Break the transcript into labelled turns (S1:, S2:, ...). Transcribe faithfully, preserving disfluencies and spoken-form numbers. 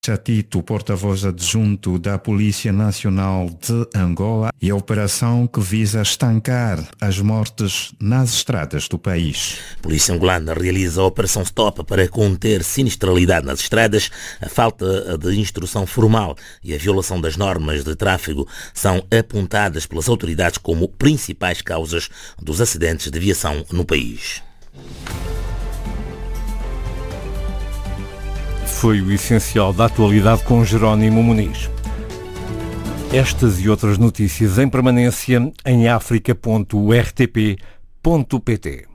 S1: Chatito, porta-voz adjunto da Polícia Nacional de Angola, e a operação que visa estancar as mortes nas estradas do país.
S2: A Polícia angolana realiza a Operação Stop para conter sinistralidade nas estradas. A falta de instrução formal e a violação das normas de tráfego são apontadas pelas autoridades como principais causas dos acidentes de viação no país.
S3: Foi o essencial da atualidade com Jerónimo Muniz. Estas e outras notícias em permanência em africa ponto r t p ponto p t.